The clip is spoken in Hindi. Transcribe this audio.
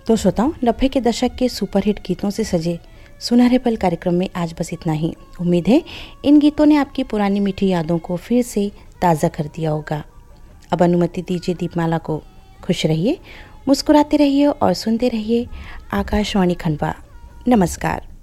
तो श्रोताओं, 90 के दशक के सुपरहिट गीतों से सजे सुनहरे पल कार्यक्रम में आज बस इतना ही। उम्मीद है इन गीतों ने आपकी पुरानी मीठी यादों को फिर से ताज़ा कर दिया होगा। अब अनुमति दीजिए दीपमाला को। खुश रहिए, मुस्कुराते रहिए और सुनते रहिए आकाशवाणी खंडवा। नमस्कार।